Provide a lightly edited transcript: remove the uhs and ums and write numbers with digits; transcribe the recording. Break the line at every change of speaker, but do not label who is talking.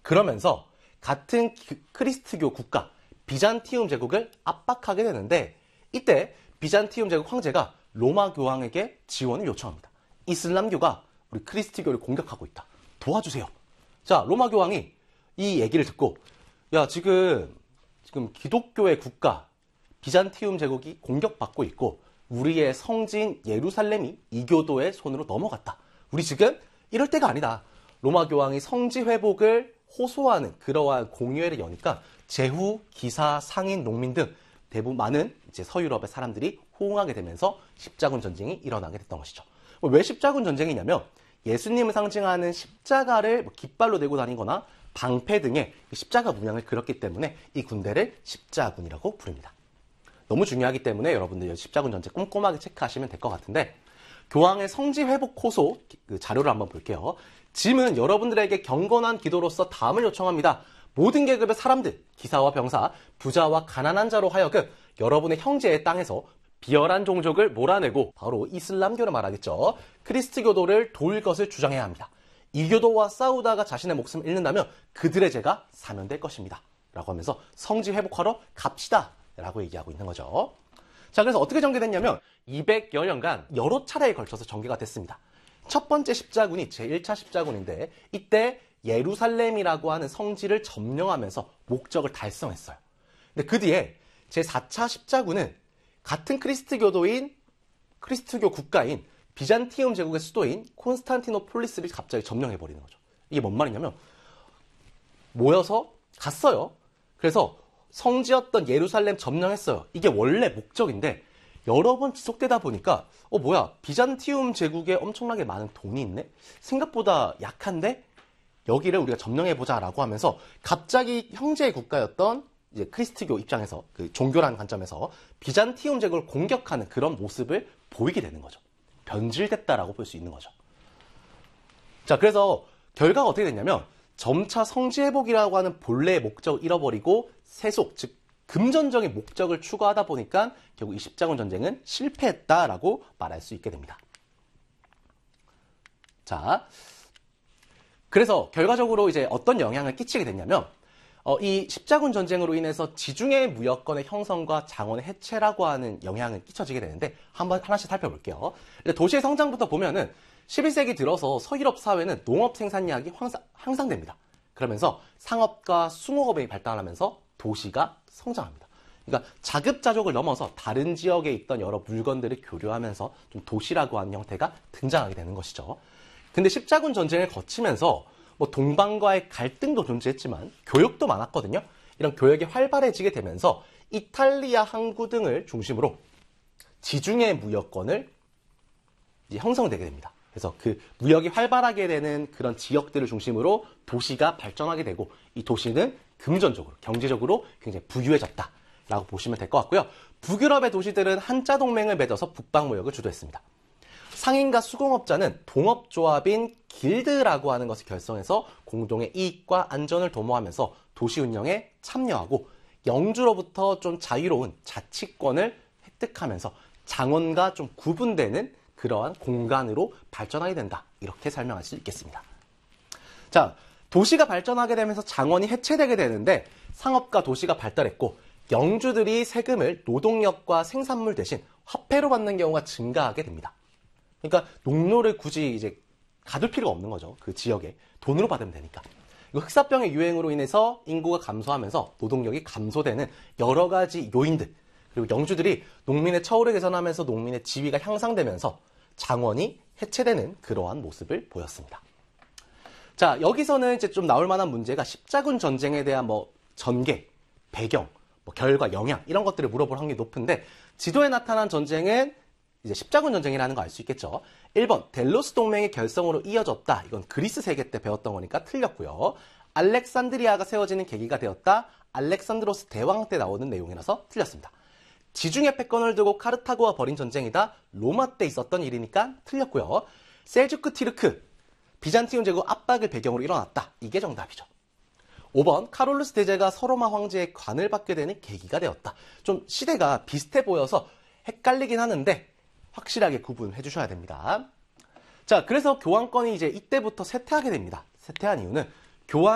그러면서 같은 크리스트교 국가 비잔티움 제국을 압박하게 되는데 이때 비잔티움 제국 황제가 로마 교황에게 지원을 요청합니다. 이슬람교가 우리 크리스트교를 공격하고 있다. 도와주세요. 자, 로마 교황이 이 얘기를 듣고 야, 지금 기독교의 국가 비잔티움 제국이 공격받고 있고 우리의 성지인 예루살렘이 이교도의 손으로 넘어갔다. 우리 지금 이럴 때가 아니다. 로마 교황이 성지 회복을 호소하는 그러한 공의회를 여니까 제후, 기사, 상인, 농민 등 대부분 많은 이제 서유럽의 사람들이 호응하게 되면서 십자군 전쟁이 일어나게 됐던 것이죠. 왜 십자군 전쟁이냐면 예수님을 상징하는 십자가를 깃발로 내고 다니거나 방패 등의 십자가 문양을 그렸기 때문에 이 군대를 십자군이라고 부릅니다. 너무 중요하기 때문에 여러분들 십자군 전쟁 꼼꼼하게 체크하시면 될 것 같은데 교황의 성지 회복 호소 자료를 한번 볼게요. 짐은 여러분들에게 경건한 기도로서 다음을 요청합니다. 모든 계급의 사람들, 기사와 병사, 부자와 가난한 자로 하여금 여러분의 형제의 땅에서 비열한 종족을 몰아내고 바로 이슬람교를 말하겠죠. 크리스트교도를 도울 것을 주장해야 합니다. 이교도와 싸우다가 자신의 목숨을 잃는다면 그들의 죄가 사면될 것입니다. 라고 하면서 성지 회복하러 갑시다. 라고 얘기하고 있는 거죠. 자, 그래서 어떻게 전개됐냐면 200여 년간 여러 차례에 걸쳐서 전개가 됐습니다. 첫 번째 십자군이 제1차 십자군인데 이때 예루살렘이라고 하는 성지를 점령하면서 목적을 달성했어요. 근데 그 뒤에 제4차 십자군은 같은 크리스트교 국가인 비잔티움 제국의 수도인 콘스탄티노폴리스를 갑자기 점령해버리는 거죠. 이게 뭔 말이냐면 모여서 갔어요. 그래서 성지였던 예루살렘 점령했어요. 이게 원래 목적인데 여러 번 지속되다 보니까 뭐야 비잔티움 제국에 엄청나게 많은 돈이 있네? 생각보다 약한데? 여기를 우리가 점령해보자라고 하면서 갑자기 형제의 국가였던 이제 크리스트교 입장에서 그 종교라는 관점에서 비잔티움 제국을 공격하는 그런 모습을 보이게 되는 거죠. 변질됐다라고 볼 수 있는 거죠. 자, 그래서 결과가 어떻게 됐냐면 점차 성지 회복이라고 하는 본래의 목적을 잃어버리고 세속, 즉 금전적인 목적을 추구하다 보니까 결국 이 십자군 전쟁은 실패했다라고 말할 수 있게 됩니다. 자, 그래서 결과적으로 이제 어떤 영향을 끼치게 됐냐면 이 십자군 전쟁으로 인해서 지중해 무역권의 형성과 장원의 해체라고 하는 영향을 끼쳐지게 되는데 한번 하나씩 살펴볼게요. 도시의 성장부터 보면은 11세기 들어서 서유럽 사회는 농업 생산량이 향상됩니다. 그러면서 상업과 숭어업이 발달하면서 도시가 성장합니다. 그러니까 자급자족을 넘어서 다른 지역에 있던 여러 물건들을 교류하면서 좀 도시라고 하는 형태가 등장하게 되는 것이죠. 근데 십자군 전쟁을 거치면서 동방과의 갈등도 존재했지만 교역도 많았거든요. 이런 교역이 활발해지게 되면서 이탈리아 항구 등을 중심으로 지중해 무역권을 이제 형성되게 됩니다. 그래서 그 무역이 활발하게 되는 그런 지역들을 중심으로 도시가 발전하게 되고 이 도시는 금전적으로, 경제적으로 굉장히 부유해졌다라고 보시면 될 것 같고요. 북유럽의 도시들은 한자 동맹을 맺어서 북방 무역을 주도했습니다. 상인과 수공업자는 동업조합인 길드라고 하는 것을 결성해서 공동의 이익과 안전을 도모하면서 도시 운영에 참여하고 영주로부터 좀 자유로운 자치권을 획득하면서 장원과 좀 구분되는 그러한 공간으로 발전하게 된다. 이렇게 설명할 수 있겠습니다. 자, 도시가 발전하게 되면서 장원이 해체되게 되는데 상업과 도시가 발달했고 영주들이 세금을 노동력과 생산물 대신 화폐로 받는 경우가 증가하게 됩니다. 그러니까 농로를 굳이 이제 가둘 필요가 없는 거죠. 그 지역에 돈으로 받으면 되니까. 흑사병의 유행으로 인해서 인구가 감소하면서 노동력이 감소되는 여러 가지 요인들, 그리고 영주들이 농민의 처우를 개선하면서 농민의 지위가 향상되면서 장원이 해체되는 그러한 모습을 보였습니다. 자, 여기서는 이제 좀 나올 만한 문제가 십자군 전쟁에 대한 전개, 배경, 결과, 영향 이런 것들을 물어볼 확률이 높은데 지도에 나타난 전쟁은 이제 십자군 전쟁이라는 거 알 수 있겠죠. 1번 델로스 동맹의 결성으로 이어졌다. 이건 그리스 세계 때 배웠던 거니까 틀렸고요. 알렉산드리아가 세워지는 계기가 되었다. 알렉산드로스 대왕 때 나오는 내용이라서 틀렸습니다. 지중해 패권을 두고 카르타고와 벌인 전쟁이다. 로마 때 있었던 일이니까 틀렸고요. 셀주크 티르크, 비잔티움 제국 압박을 배경으로 일어났다. 이게 정답이죠. 5번 카롤루스 대제가 서로마 황제의 관을 받게 되는 계기가 되었다. 좀 시대가 비슷해 보여서 헷갈리긴 하는데 확실하게 구분해 주셔야 됩니다. 자, 그래서 교황권이 이제 이때부터 쇠퇴하게 됩니다. 쇠퇴한 이유는 교황